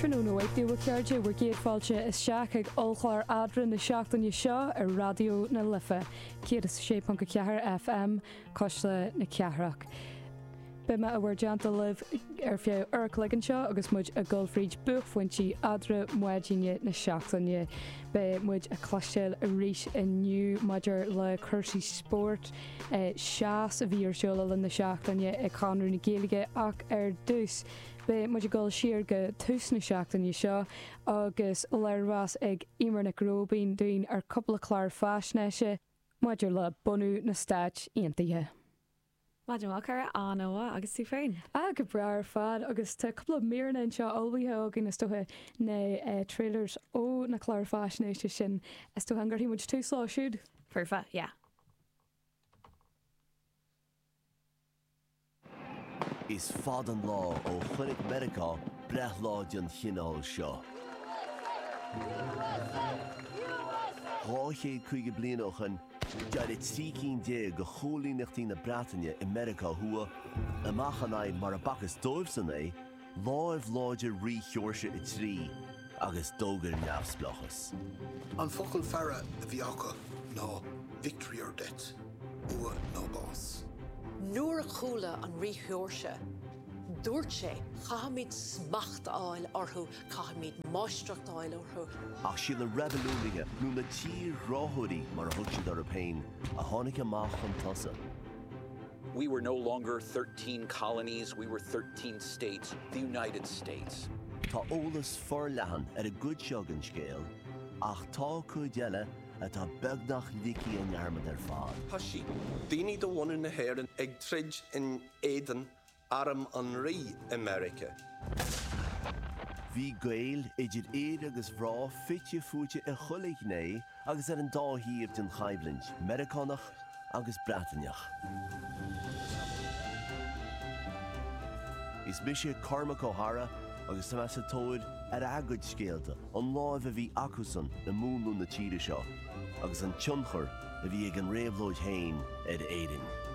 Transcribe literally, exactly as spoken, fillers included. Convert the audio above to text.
Tróna Wakefield cearde bhar géad fáilte is seach ag olchlair adra na seachtaine seo ar radio na Lifa, céad is sé panca ceathair F M, coiste na ceathrach. Be me a bhar deanta libh ar fiú arclagan seo agus muid a gulfríd buchfuintí adra muidine na seachtaine. Be muid a clasisiil a ríis inniu maidir le chuirsí sport seas a bhí ar seola le na seachtaine ag canú na géalaige ach ar dús. Be muid a gáil siar go tús na seachtaine seo agus leirhas ag imar na gróbín dúin ar coppla chláir fásneise maidir le bunú na stáit aontaithe. Maidir mácar an óa agus tú féin. A go brear fad agus tá coppla míorna an seo olbíthe agin is tuthe na trailers ó na chláir fásneise sin is tú hangartí muid tú slá siúd? Perfect, yeah. Is fad an lá ó chunig America breithláidean chinál seo. Háché chuige blianochan, dead it trícín dé go cholíneachtaí na Breataine America hua, amachanaid mar a bacchus dóibh san é, láimh láide rí cheoirse i trí, agus dógar neamhsplachas. An focail fearra a bhí acha ná victory or death, ua nó bás. Nuair a chúla an rítheoirse, dúirt sé chahamid smacht áil orthú, chahamid maistrucht áil orthú. Ach sí le rebelúige nó na tír ráthúirí mar a thug siad ar a péin, a tháinig amach an tasa. We were no longer thirteen colonies, we were thirteen states, the United States. Tá ólas forlehan ar a good segan scéal, ach tá cuid eile atá beagnach lici an nearmad ar fád. Tá sí, daoine do bhaine na hÉireann ag trid in Éideann aram an rí America. Bhí gael idir éad agus bhrá fitte fuite a chulig né agus ar an dáhíir den chaiblinch, Americanach agus Breataneach. Is mise Cormac O'Hara agus tá measa tóid ar agad scéalta an láimh a bhí acusan na múnú na tíre seo, agus an tionchar a bhí ag an réabhlóid hain ar Éideann.